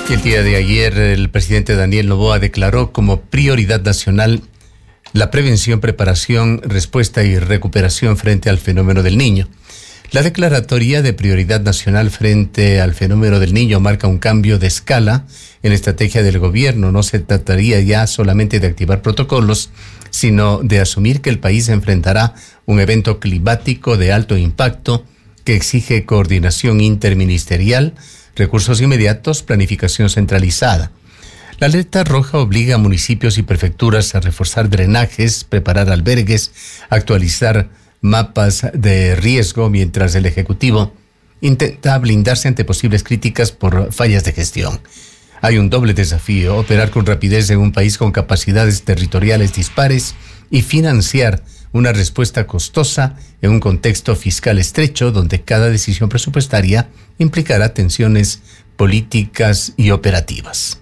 El día de ayer, el presidente Daniel Noboa declaró como prioridad nacional la prevención, preparación, respuesta y recuperación frente al fenómeno del Niño. La declaratoria de prioridad nacional frente al fenómeno del Niño marca un cambio de escala en la estrategia del gobierno. No se trataría ya solamente de activar protocolos, sino de asumir que el país enfrentará un evento climático de alto impacto que exige coordinación interministerial, recursos inmediatos, planificación centralizada. La alerta roja obliga a municipios y prefecturas a reforzar drenajes, preparar albergues, actualizar mapas de riesgo, mientras el Ejecutivo intenta blindarse ante posibles críticas por fallas de gestión. Hay un doble desafío: operar con rapidez en un país con capacidades territoriales dispares y financiar una respuesta costosa en un contexto fiscal estrecho donde cada decisión presupuestaria implicará tensiones políticas y operativas.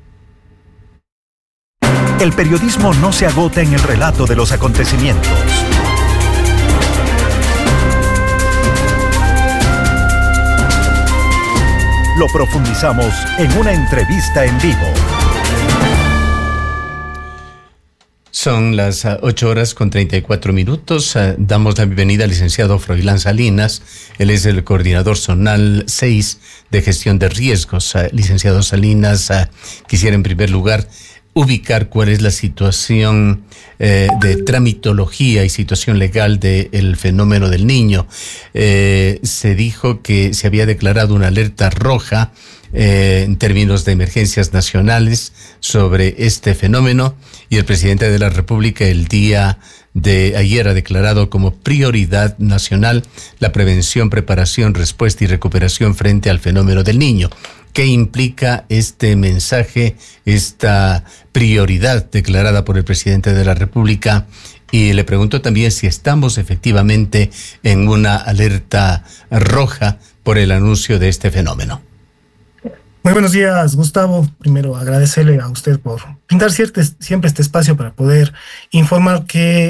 El periodismo no se agota en el relato de los acontecimientos. Lo profundizamos en una entrevista en vivo. Son las 8:34. Damos la bienvenida al licenciado Froilán Salinas. Él es el coordinador zonal 6 de gestión de riesgos. Licenciado Salinas, quisiera en primer lugar ubicar cuál es la situación de tramitología y situación legal del fenómeno del Niño. Se dijo que se había declarado una alerta roja en términos de emergencias nacionales sobre este fenómeno, y el presidente de la República el día de ayer ha declarado como prioridad nacional la prevención, preparación, respuesta y recuperación frente al fenómeno del Niño. ¿Qué implica este mensaje, esta prioridad declarada por el presidente de la República? Y le pregunto también si estamos efectivamente en una alerta roja por el anuncio de este fenómeno. Muy buenos días, Gustavo. Primero, agradecerle a usted por brindar siempre este espacio para poder informar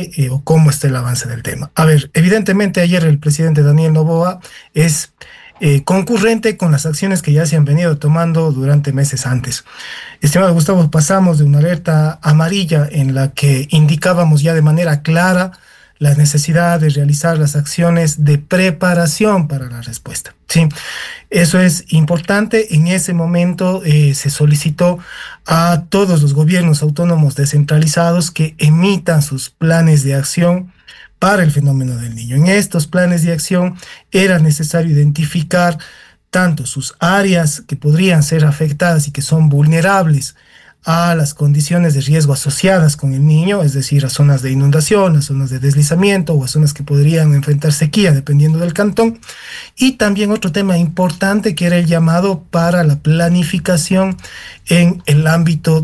o cómo está el avance del tema. A ver, evidentemente ayer el presidente Daniel Noboa es concurrente con las acciones que ya se han venido tomando durante meses antes. Estimado Gustavo, pasamos de una alerta amarilla en la que indicábamos ya de manera clara la necesidad de realizar las acciones de preparación para la respuesta. Sí, eso es importante. En ese momento se solicitó a todos los gobiernos autónomos descentralizados que emitan sus planes de acción para el fenómeno del Niño. En estos planes de acción era necesario identificar tanto sus áreas que podrían ser afectadas y que son vulnerables a las condiciones de riesgo asociadas con el niño, es decir, a zonas de inundación, a zonas de deslizamiento o a zonas que podrían enfrentar sequía dependiendo del cantón. Y también otro tema importante que era el llamado para la planificación en el ámbito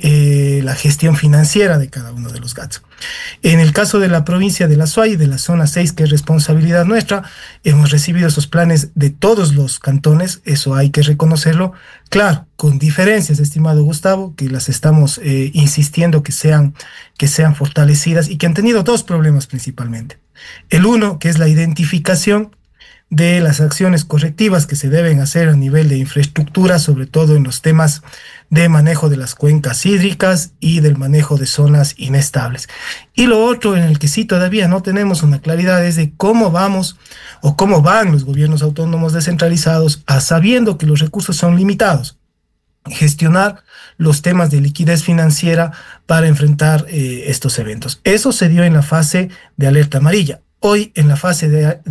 de la gestión financiera de cada uno de los GATS. En el caso de la provincia de La Suay, de la zona 6, que es responsabilidad nuestra, hemos recibido esos planes de todos los cantones, eso hay que reconocerlo, claro, con diferencias, estimado Gustavo, que las estamos insistiendo que sean fortalecidas y que han tenido dos problemas principalmente. El uno, que es la identificación de las acciones correctivas que se deben hacer a nivel de infraestructura, sobre todo en los temas de manejo de las cuencas hídricas y del manejo de zonas inestables. Y lo otro en el que sí todavía no tenemos una claridad es de cómo vamos o cómo van los gobiernos autónomos descentralizados, sabiendo que los recursos son limitados, gestionar los temas de liquidez financiera para enfrentar estos eventos. Eso se dio en la fase de alerta amarilla. Hoy, en la fase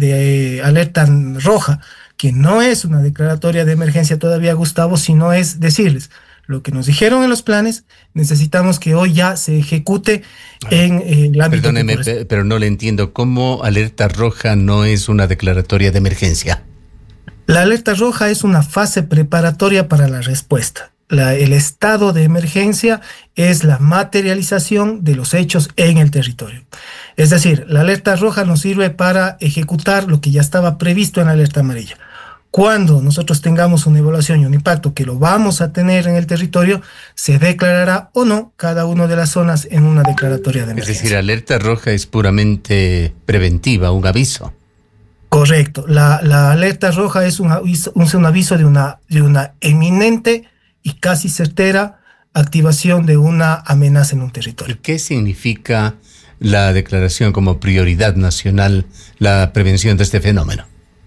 de alerta roja, que no es una declaratoria de emergencia todavía, Gustavo, sino es decirles lo que nos dijeron en los planes, necesitamos que hoy ya se ejecute en el ámbito. Perdóneme, pero no le entiendo. ¿Cómo alerta roja no es una declaratoria de emergencia? La alerta roja es una fase preparatoria para la respuesta. El estado de emergencia es la materialización de los hechos en el territorio. Es decir, la alerta roja nos sirve para ejecutar lo que ya estaba previsto en la alerta amarilla. Cuando nosotros tengamos una evaluación y un impacto que lo vamos a tener en el territorio, se declarará o no cada una de las zonas en una declaratoria de emergencia. Es decir, alerta roja es puramente preventiva, un aviso. Correcto. La alerta roja es un aviso de una eminente y casi certera activación de una amenaza en un territorio. ¿Qué significa la declaración como prioridad nacional, la prevención de este fenómeno?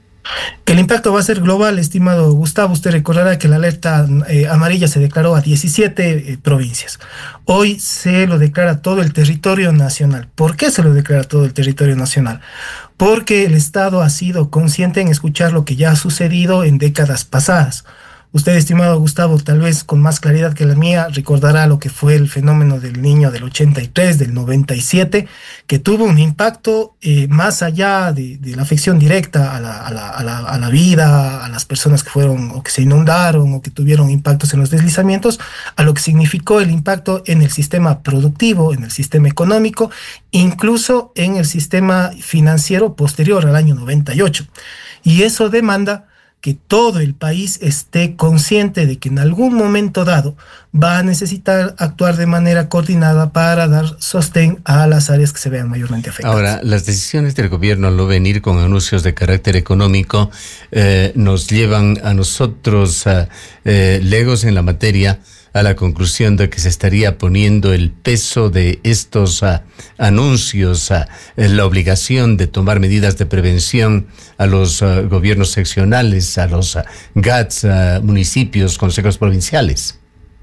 El impacto va a ser global, estimado Gustavo. Usted recordará que la alerta amarilla se declaró a 17 provincias. Hoy se lo declara todo el territorio nacional. ¿Por qué se lo declara todo el territorio nacional? Porque el Estado ha sido consciente en escuchar lo que ya ha sucedido en décadas pasadas. Usted, estimado Gustavo, tal vez con más claridad que la mía, recordará lo que fue el fenómeno del Niño del 83, del 97, que tuvo un impacto más allá de la afección directa a la vida, a las personas que fueron o que se inundaron o que tuvieron impactos en los deslizamientos, a lo que significó el impacto en el sistema productivo, en el sistema económico, incluso en el sistema financiero posterior al año 98. Y eso demanda que todo el país esté consciente de que en algún momento dado va a necesitar actuar de manera coordinada para dar sostén a las áreas que se vean mayormente afectadas. Ahora, las decisiones del gobierno al no venir con anuncios de carácter económico nos llevan a nosotros, legos en la materia, a la conclusión de que se estaría poniendo el peso de estos anuncios, la obligación de tomar medidas de prevención a los gobiernos seccionales, a los GATS, municipios, consejos provinciales.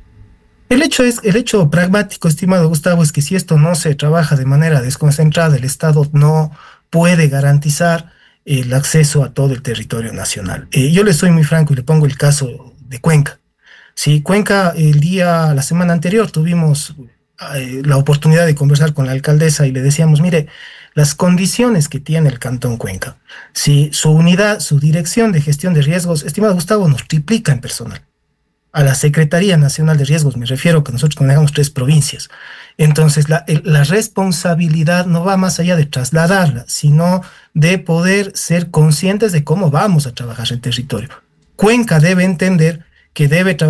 El hecho pragmático, estimado Gustavo, es que si esto no se trabaja de manera desconcentrada, el Estado no puede garantizar el acceso a todo el territorio nacional. Yo le soy muy franco y le pongo el caso de Cuenca. Sí, Cuenca, la semana anterior tuvimos la oportunidad de conversar con la alcaldesa y le decíamos, mire, las condiciones que tiene el Cantón Cuenca, si su unidad, su dirección de gestión de riesgos, estimado Gustavo, nos triplica en personal. A la Secretaría Nacional de Riesgos me refiero que nosotros manejamos 3 provincias. Entonces, la responsabilidad no va más allá de trasladarla, sino de poder ser conscientes de cómo vamos a trabajar el territorio. Cuenca debe entender que debe trabajar